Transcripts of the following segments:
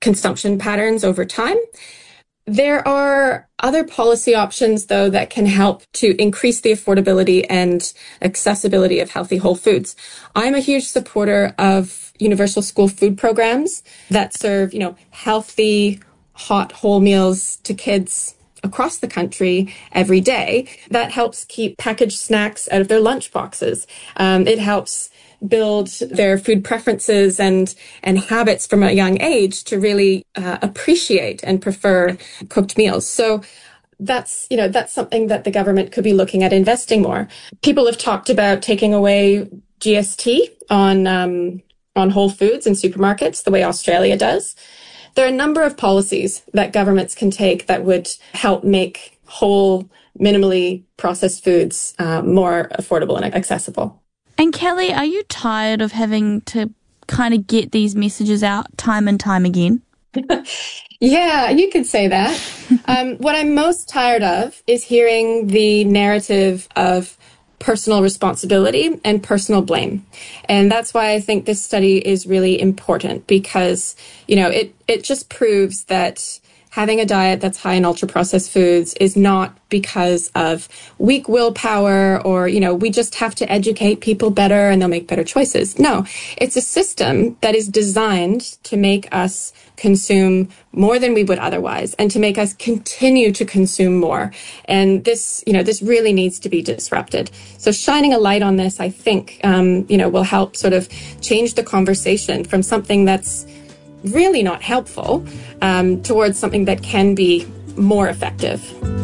consumption patterns over time. There are other policy options, though, that can help to increase the affordability and accessibility of healthy whole foods. I'm a huge supporter of universal school food programs that serve, healthy, hot, whole meals to kids across the country every day. That helps keep packaged snacks out of their lunch boxes. It helps build their food preferences and habits from a young age to really appreciate and prefer cooked meals. So that's something that the government could be looking at investing more. People have talked about taking away GST on whole foods in supermarkets, the way Australia does. There are a number of policies that governments can take that would help make whole, minimally processed foods more affordable and accessible. And Kelly, are you tired of having to kind of get these messages out time and time again? Yeah, you could say that. What I'm most tired of is hearing the narrative of personal responsibility and personal blame. And that's why I think this study is really important because, it just proves that having a diet that's high in ultra-processed foods is not because of weak willpower or, we just have to educate people better and they'll make better choices. No, it's a system that is designed to make us consume more than we would otherwise and to make us continue to consume more. And this really needs to be disrupted. So shining a light on this, I think, will help sort of change the conversation from something that's really not helpful towards something that can be more effective.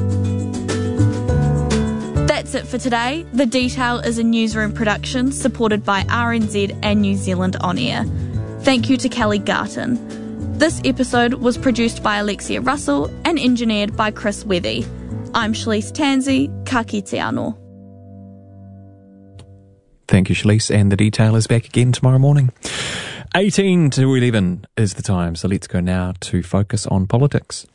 That's it for today. The Detail is a newsroom production supported by RNZ and New Zealand On Air. Thank you to Kelly Garton. This episode was produced by Alexia Russell and engineered by Chris Wethy. I'm Shalise Tansey. Ka kite anō. Thank you, Shalise, and The Detail is back again tomorrow morning. 18 to 11 is the time, so let's go now to focus on politics.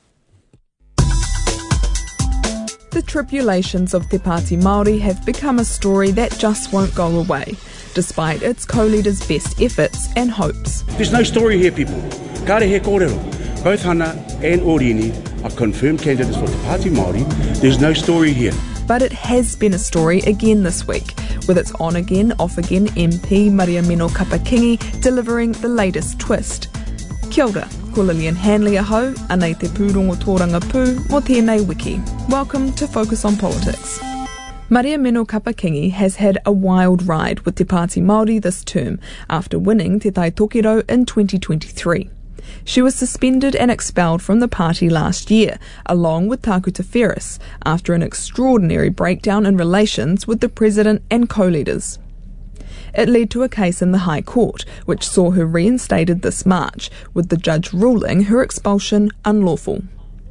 The tribulations of Te Pāti Māori have become a story that just won't go away, despite its co-leaders' best efforts and hopes. There's no story here, people. Kāre he kōrero. Both Hana and Orini are confirmed candidates for Te Pāti Māori. There's no story here. But it has been a story again this week, with its on-again, off-again MP Maria Mino Kapakingi delivering the latest twist. Kia ora, ko Lillian Hanley aho, anei te pūrongo tōranga pū, mo tēnei wiki. Welcome to Focus on Politics. Maria Mino Kapakingi has had a wild ride with Te Pāti Māori this term, after winning Te Tai Tokiro in 2023. She was suspended and expelled from the party last year, along with Tākuta Whereus, after an extraordinary breakdown in relations with the president and co-leaders. It led to a case in the High Court, which saw her reinstated this March, with the judge ruling her expulsion unlawful.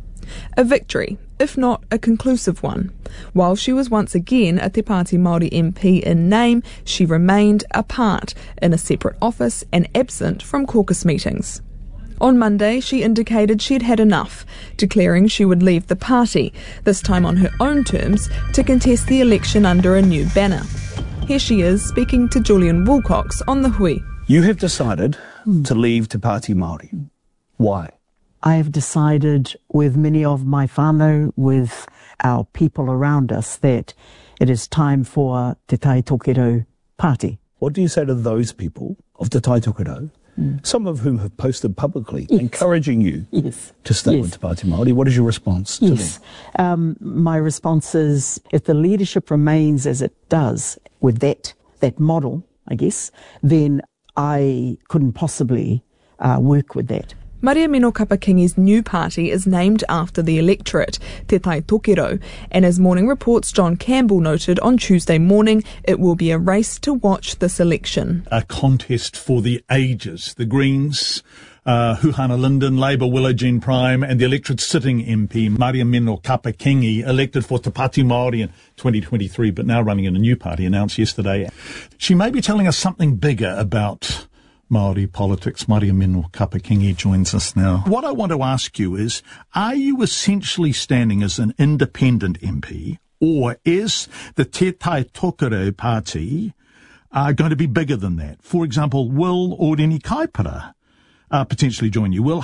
A victory, if not a conclusive one. While she was once again a Te Pāti Māori MP in name, she remained apart, in a separate office and absent from caucus meetings. On Monday, she indicated she'd had enough, declaring she would leave the party, this time on her own terms, to contest the election under a new banner. Here she is, speaking to Julian Wilcox on the Hui. You have decided to leave Te Pāti Māori. Why? I have decided with many of my whānau, with our people around us, that it is time for Te Tai Tokiro Party. What do you say to those people of Te Tai Tokiro, some of whom have posted publicly encouraging you to stay with Te Pāti Māori? What is your response to them? My response is, if the leadership remains as it does with that model, I guess, then I couldn't possibly work with that. Maria Mino Kapakingi's new party is named after the electorate, Te Tai Tokiro, and as Morning Report's John Campbell noted on Tuesday morning, it will be a race to watch this election. A contest for the ages. The Greens, Huhana Linden, Labour Willow Jean Prime, and the electorate's sitting MP, Maria Mino Kapakingi, elected for Te Pāti Māori in 2023, but now running in a new party, announced yesterday. She may be telling us something bigger about Māori politics. Maria Mino Kapakingi joins us now. What I want to ask you is, are you essentially standing as an independent MP, or is the Te Tai Tokiro Party going to be bigger than that? For example, will Orini Kaipara potentially join you? Will